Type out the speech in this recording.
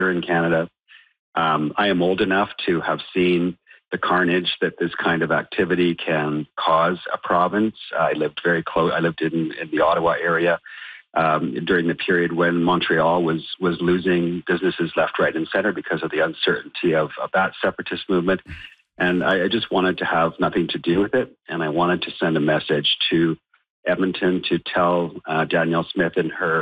here in Canada. I am old enough to have seen the carnage that this kind of activity can cause a province. I lived very close. I lived in the Ottawa area during the period when Montreal was losing businesses left, right, and center because of the uncertainty of that separatist movement. And I just wanted to have nothing to do with it. And I wanted to send a message to Edmonton to tell Danielle Smith and her